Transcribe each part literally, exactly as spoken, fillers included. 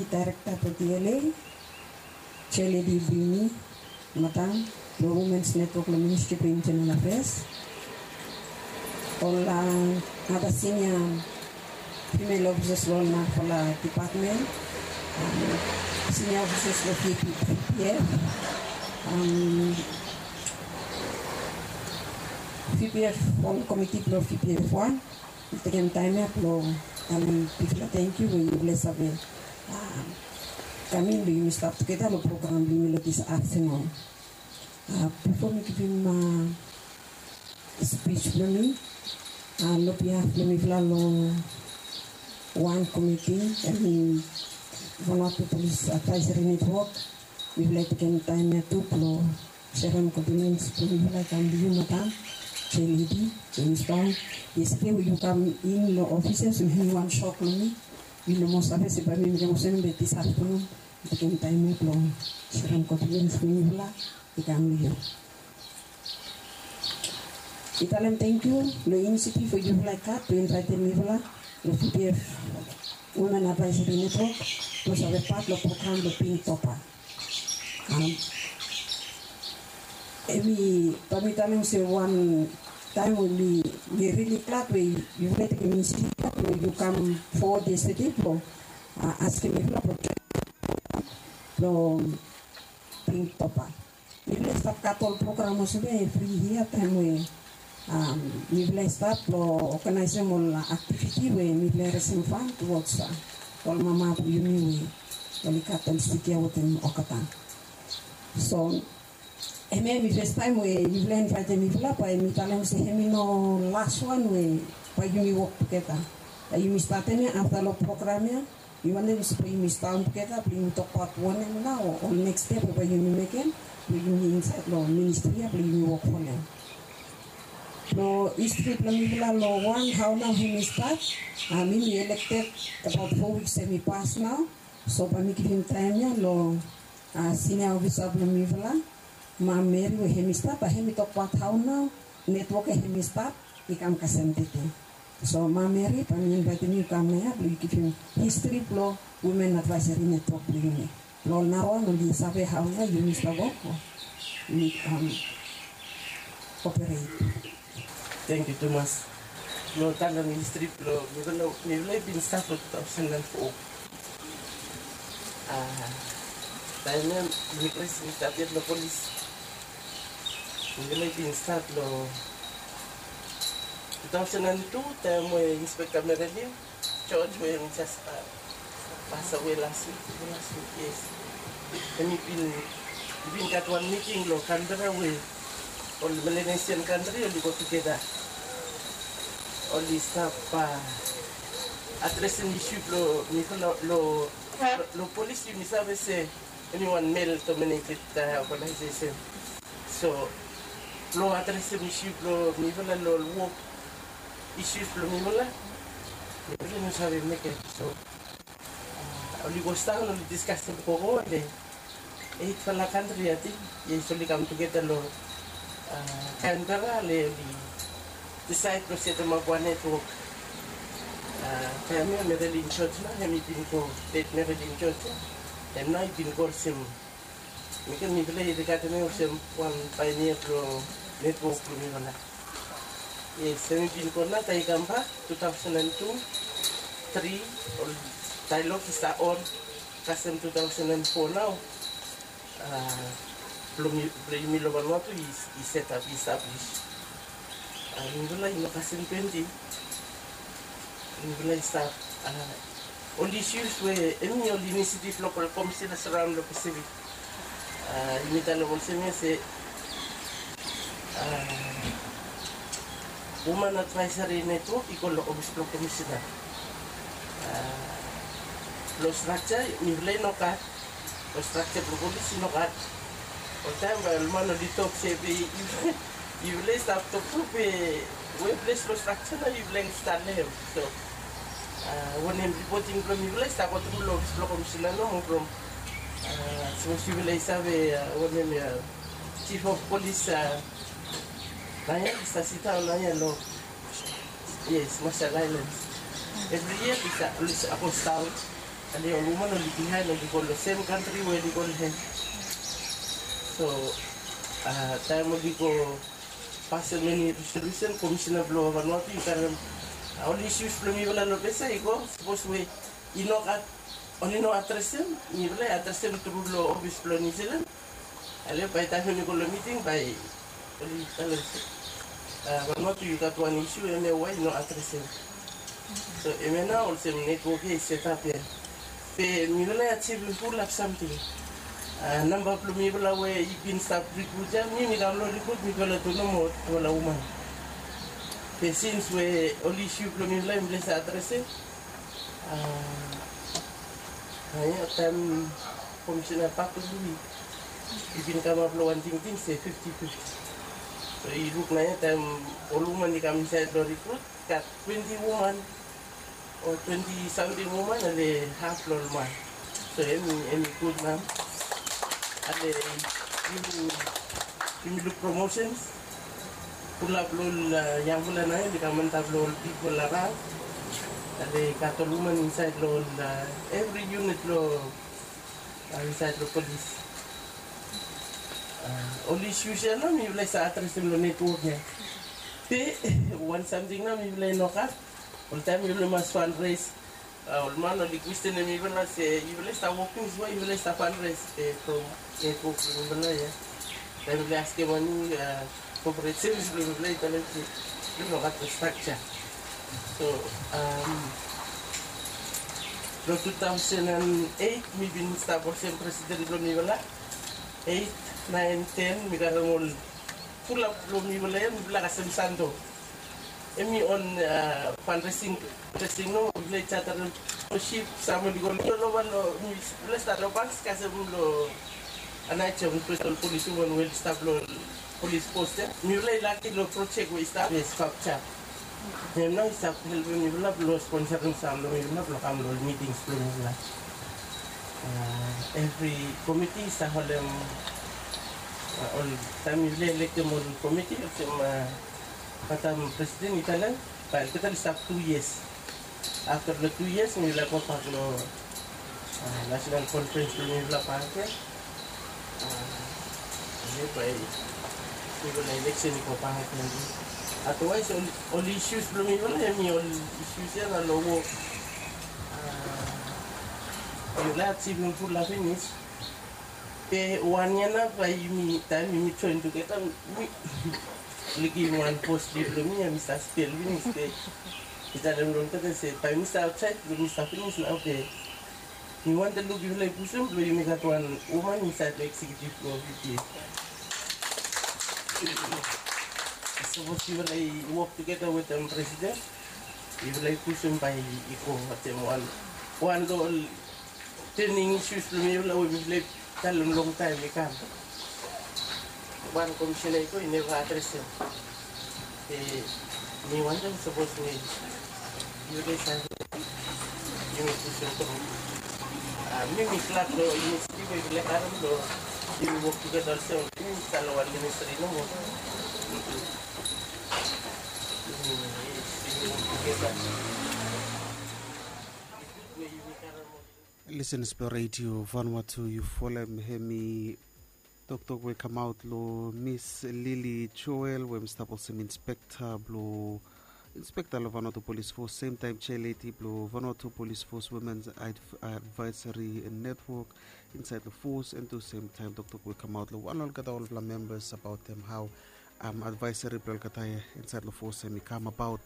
Director of D L A, Chair Lady Bini, Madam, the Women's Network the Ministry of Internal Affairs, all uh, other senior female officers for the department, um, senior officers for P P F, um, P P F all committee for P P F one, taken time up lo kami people thank you we bless away. Kami we start together lo program we will this afternoon. Uh, before me give him uh, speech for me, uh, lo behalf lo me lo one committee and me one of the police advisory network we will take time to lo seven compliments for me like I'm doing madam. Lady, Jamestown, yesterday when you come in the offices, we have one shop on me. You know, most of us, if I mean, we must have this afternoon, the same time, we long. Sharon Cotillions, we will the family here. Italian, thank you. The initiative for you like that to invite the Nivola, the P P F Women Advisory Network, to have a part of the program, the Pink Topper. Um, Every time say one time when we we really glad we you let the ministry you come for this city for uh, asking me for project from Pink Topper. We will start couple programs every year time we um we will start for organizing all activity we we will receive fund towards uh, all mama uni we all couple speaker with them okatan. So and maybe first time we you learn from them if la pa mi talem se hemi no last one we pa you work together. You start any after the program you want to say you start together you talk part one and now or next step pa you make it you inside the ministry you work for them. So history plan law one how now he start. I mean he elected about four weeks semi pass now. So pa mi give him time ya lo senior officer plan Ma Mary we hemi start, hemi talk what how now network hemi start, ikam kasentiti. So Ma Mary, pa mi invite you come here, we give him history flow women advisory network begini. Lo naro no di sabe how na you miss the work, we um operate. Thank you, Thomas. No tanda ni history flow, we will we will be start for two thousand four. Ah, time ni president started the police. We will start lo two thousand two time we Inspector Meredith George we just uh, pass away last week last week yes and we been we been got one meeting lo Canberra we all Melanesian country all go together all the staff uh, addressing issue lo lo lo lo police you sabe say anyone male dominated uh, organization so lo addressing issue lo nivola lo work issues lo nivola nivola no sabe make it so only go start on discussing ko de eight fala country ati yes only come together lo Canberra le decide to set them up one network kaya mi Madeline Church na hemi din ko date Madeline Church and now din ko sim mi kan mi play de kata ne sim one pioneer pro network pro mi wala yes semi din ko na tay kampa two thousand two three or dialogue is on custom two thousand four now uh plumi plumi lo banwa to is set up established and uh, in the custom twenty in the start uh, all the issues were any of the initiative local commissioners around the Pacific uh in the level say uh woman advisory network equal lo obispo commissioner uh lo structure ni vle no ka lo structure pro police no ka o time el mano di top se be you vle start to be we place lo structure na you vle start them so uh when I'm reporting from you vle start to lo obispo commissioner no mo from uh so she vle sabe when I'm chief of police uh Naya está citado Naya lo yes Marshall Islands every year bisa tulis apostol and the woman only behind and the same country where they go hen. So uh, time we go pass many resolution commissioner blow over not you can only issues from me will not say go suppose we you know at only no address him you will address him through law office flow New Zealand. I live by time you go to meeting by uh, but not you got one issue and why no address him. So Emena also network is set up here. The Mila achieve full of something. Uh, number of people away in stop recruiter, me download recruit me to no more to a woman. The since we only issue Mila in place address. I am Commissioner Paco Louis. If you come up one thing, things say fifty fifty. So you look like them all women come inside the recruit, got twenty women. Or twenty something women and they half low man. So any any good man. And they give you promotions. Pull up low young people and they come and have low people around. And they got a woman inside low every unit low inside the police. Uh, only issues are not me like sa address in the network here. They want something now me like no car. All time you must fundraise. All man only question me even say you will start working is why you will start fundraise from network from the yeah. Then we ask him money corporate service we will later you know what the structure. So um from two thousand eight me been start working president lo mi wala eight nine ten mi garamol full up lo mi wala mi bla kasem sando. Emi on uh, fundraising, fundraising no, we charter ship. Some we go to lo lo, we start lo banks kasi lo, anay chong postal police one will stop lo police post. We will like lo project we start is capture. Then now start help we will lo sponsoring some lo we will lo come lo meetings lo we will. Every committee sa holem all time we elect them on committee some. Kata presiden kita lah, kita start two years. After the two years, we will go back to national conference. We will go back. Ini by we will election ko back nanti. Otherwise, all issues belum ini lah. Ini all issues yang lalu. You lihat sih belum full finish. Pe one year na by me time me trying to get on. Lagi one post di belumnya Mister Spill ini stay kita dalam dalam kita say time Mister outside belum Mister finish now okay you want to look you like pusing belum you make one woman inside the executive committee so what you like work together with the president you like pushing by eco macam one one goal training issues belum you like dalam long time ikan one commissioner ko ini never address him. Eh, ni one time suppose me, you guys have you need to show them. Ah, me me club lo, you see we will let them lo, you work together so you kalau one ministry no mo. Listen, Spur Radio, Vanuatu, you follow me. Doctor we come out lo Miss Lily Joel we mstapol sem inspector blo inspector lo Vanuatu Police Force same time chair lady blo Vanuatu Police Force Women's Advisory Network inside the force and to same time Doctor we come out lo one all got all of the members about them how um advisory blo kataya inside the force and come about.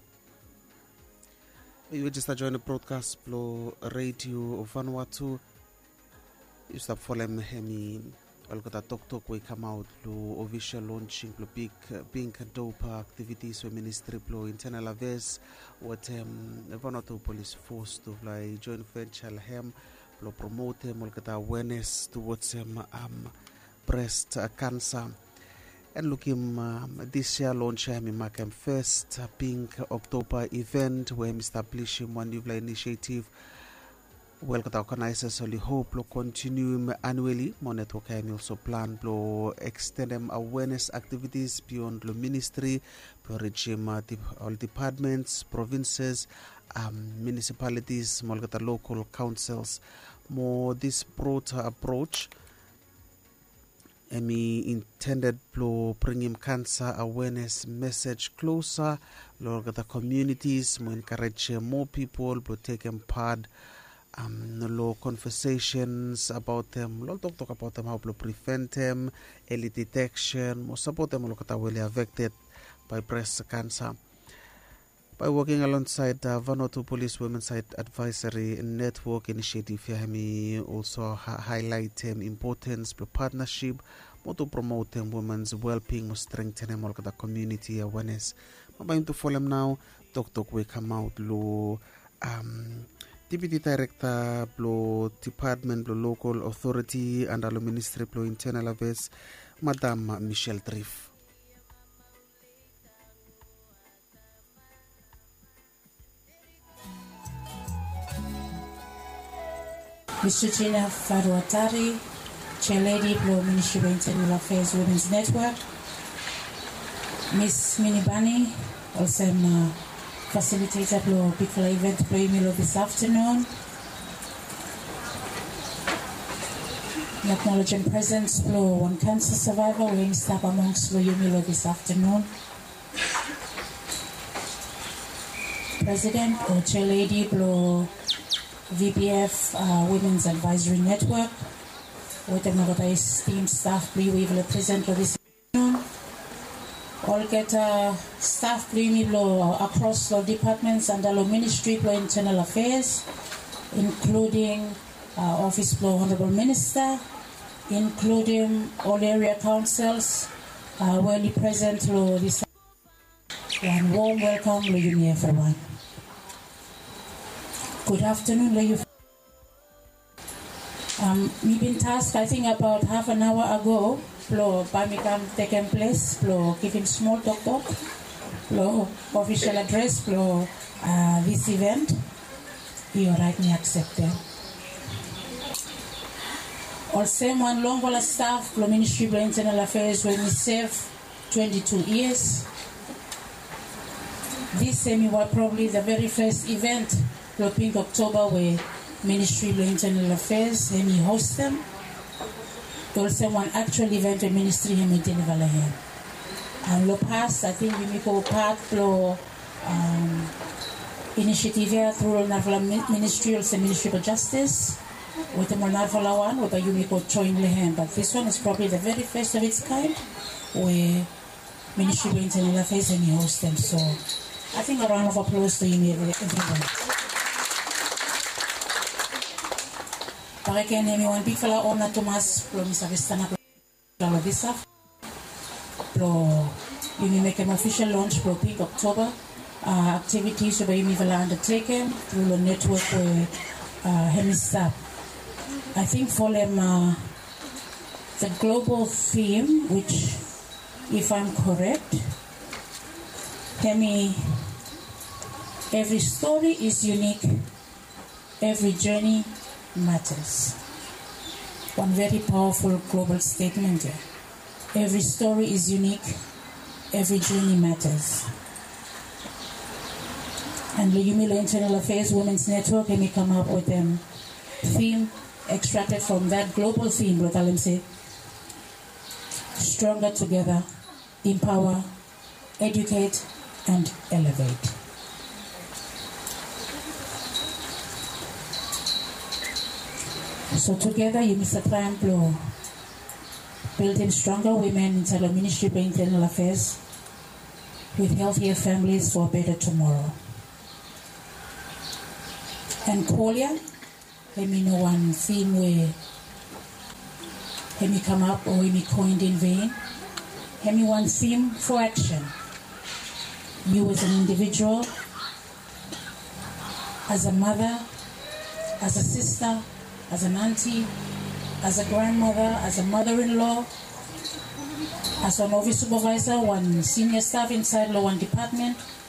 You just join the broadcast blo radio Vanuatu you stop following me Alkota Tok Tok we come out lo official launching lo big pink dope activities we ministry lo internal affairs what um Vanuatu Police Force to like joint venture hem lo promote Alkota awareness towards um, um breast uh, cancer and looking um, this year launch him in Markham first uh, pink October event where I'm establishing one new initiative. Well, the organizers only hope to continue annually. Mon network I also plan to extend them awareness activities beyond the ministry, to regime uh, all departments, provinces, um, municipalities, molgata local councils, more this broader approach. Emi intended to bring him cancer awareness message closer, look at the communities, more encourage more people to take part, um, low conversations about them, low talk, talk about them, how to prevent them, early detection, more support them, look at how well affected by breast cancer. By working alongside uh, Vanuatu Police Women's Side Advisory Network Initiative, Yahami also ha- highlight the um, importance of partnership, more to promote um, women's well-being, more strengthen them, all the community awareness. I'm going to follow them now. Doctor we come out, lo um, Deputy Director, lo Department, lo Local Authority, and lo Ministry, lo Internal Affairs, Madame Michelle Driff. Mister Gina Faruatari, Chairlady, Blow Ministry of Internal Affairs Women's Network. Miss Minibani, also I'm uh, facilitator Blow Big event Blow email this afternoon. The acknowledging presence Blow one cancer survivor, we're in staff amongst Blow email this afternoon. President or Chairlady Blow V B F uh, Women's Advisory Network, with another esteemed staff, we will present for this afternoon. All get uh, staff across the departments and the Ministry of Internal Affairs, including uh, Office of Honorable Minister, including all area councils, uh, where present this and warm welcome to you, everyone. Good afternoon, ladies. Um, we've been tasked, I think, about half an hour ago, for Birmingham taking place, for giving small talk talk, for official address, for uh, this event. You right, me accept them. Also, one long while staff, for Ministry of Internal Affairs, when we serve twenty-two years. This semi was probably the very first event. Pink October, where Ministry of Internal Affairs and we host them. Also, one actual event where Ministry and we deliver here. And the past, I think we make a part of um, initiative here through the Ministry of the Ministry of Justice. With the Monarvala one, where you make a join the hand. But this one is probably the very first of its kind, where Ministry of Internal Affairs and we host them. So, I think a round of applause to you, everyone. Para que anyone big fella honor Thomas pro misa vestana pro visa pro you make an official launch pro Pink October uh, activities where you will undertaken through the network where uh, Hemista. I think for them uh, the global theme, which if I'm correct, Hemi, every story is unique, every journey matters. One very powerful global statement here. Every story is unique, every journey matters. And the Umilo Internal Affairs Women's Network can come up with a um, theme extracted from that global theme, what I'll say, stronger together, empower, educate, and elevate. So together, you Mister Triumph, building stronger women inside the Ministry of Internal Affairs with healthier families for a better tomorrow. And Kolia, let me know one theme where let me come up or let me coined in vain. Let me one theme for action. You as an individual, as a mother, as a sister, as an auntie, as a grandmother, as a mother-in-law, as an office supervisor, one senior staff inside the one department,